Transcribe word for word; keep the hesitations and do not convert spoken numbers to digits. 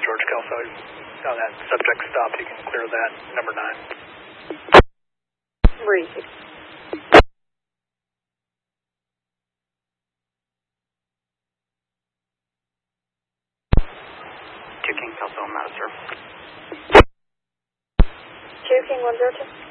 George Kelso. On that subject stop, you can clear that, number nine. Breezy. two King Kelso, I'm out of, sir. two King one zero two.